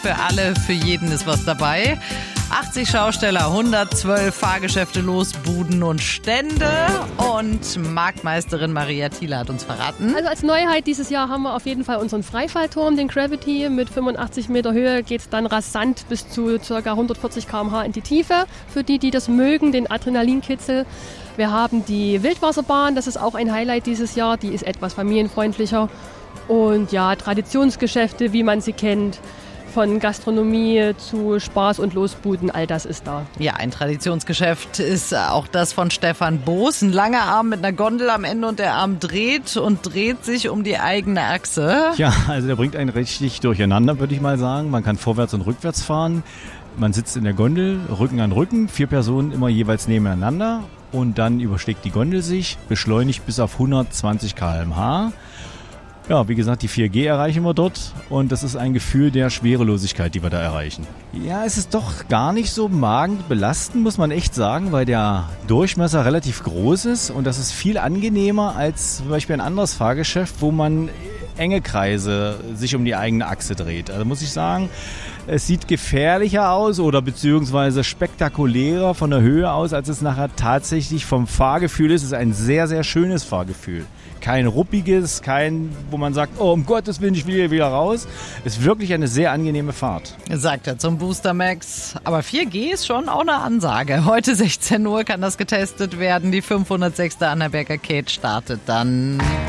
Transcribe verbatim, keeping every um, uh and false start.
Für alle, für jeden ist was dabei. achtzig Schausteller, hundertzwölf Fahrgeschäfte, Losbuden und Stände. Und Marktmeisterin Maria Thiele hat uns verraten. Also als Neuheit dieses Jahr haben wir auf jeden Fall unseren Freifallturm, den Gravity. Mit fünfundachtzig Meter Höhe geht es dann rasant bis zu ca. hundertvierzig Kilometer pro Stunde in die Tiefe. Für die, die das mögen, den Adrenalinkitzel. Wir haben die Wildwasserbahn, das ist auch ein Highlight dieses Jahr. Die ist etwas familienfreundlicher. Und ja, Traditionsgeschäfte, wie man sie kennt. Von Gastronomie zu Spaß und Losbuden, all das ist da. Ja, ein Traditionsgeschäft ist auch das von Stefan Boos. Ein langer Arm mit einer Gondel am Ende und der Arm dreht und dreht sich um die eigene Achse. Ja, also der bringt einen richtig durcheinander, würde ich mal sagen. Man kann vorwärts und rückwärts fahren. Man sitzt in der Gondel, Rücken an Rücken, vier Personen immer jeweils nebeneinander. Und dann überschlägt die Gondel sich, beschleunigt bis auf hundertzwanzig Kilometer pro Stunde. Ja, wie gesagt, die vier G erreichen wir dort und das ist ein Gefühl der Schwerelosigkeit, die wir da erreichen. Ja, es ist doch gar nicht so magenbelastend, muss man echt sagen, weil der Durchmesser relativ groß ist und das ist viel angenehmer als zum Beispiel ein anderes Fahrgeschäft, wo man enge Kreise sich um die eigene Achse dreht. Also muss ich sagen, es sieht gefährlicher aus oder beziehungsweise spektakulärer von der Höhe aus, als es nachher tatsächlich vom Fahrgefühl ist. Es ist ein sehr, sehr schönes Fahrgefühl. Kein ruppiges, kein, wo man sagt, oh, um Gottes Willen, ich will hier wieder raus. Es ist wirklich eine sehr angenehme Fahrt. Sagt er zum Booster Max. Aber vier G ist schon auch eine Ansage. Heute sechzehn Uhr kann das getestet werden. Die fünfhundertsechste Annaberger Cage startet dann.